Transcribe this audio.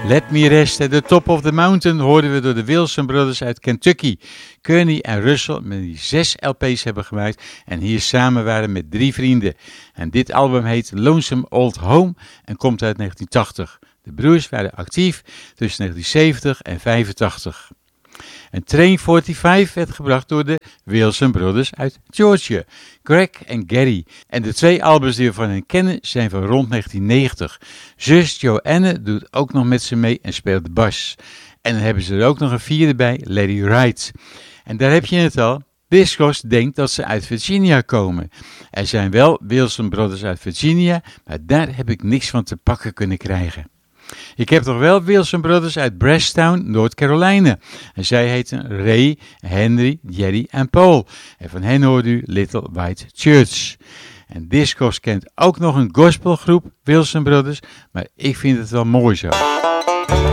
Let Me Rest at the Top of the Mountain hoorden we door de Wilson Brothers uit Kentucky. Kearney en Russell met die 6 LP's hebben gemaakt en hier samen waren met 3 vrienden. En dit album heet Lonesome Old Home en komt uit 1980. De broers waren actief tussen 1970 en 85. En Train 45 werd gebracht door de Wilson Brothers uit Georgia, Greg en Gary. En de 2 albums die we van hen kennen zijn van rond 1990. Zus Joanne doet ook nog met ze mee en speelt de bas. En dan hebben ze er ook nog een 4e bij, Lady Wright. En daar heb je het al. Discos denkt dat ze uit Virginia komen. Er zijn wel Wilson Brothers uit Virginia, maar daar heb ik niks van te pakken kunnen krijgen. Ik heb toch wel Wilson Brothers uit Brasstown, North Carolina. En zij heten Ray, Henry, Jerry en Paul. En van hen hoort u Little White Church. En Discos kent ook nog een gospelgroep, Wilson Brothers, maar ik vind het wel mooi zo.